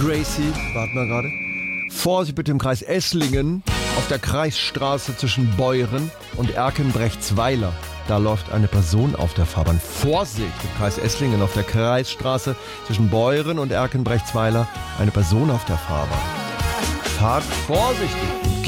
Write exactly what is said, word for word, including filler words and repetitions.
Gracie, warten wir gerade. Vorsicht bitte im Kreis Esslingen, auf der Kreisstraße zwischen Beuren und Erkenbrechtsweiler. Da läuft eine Person auf der Fahrbahn. Vorsicht im Kreis Esslingen, auf der Kreisstraße zwischen Beuren und Erkenbrechtsweiler. Eine Person auf der Fahrbahn. Fahrt vorsichtig.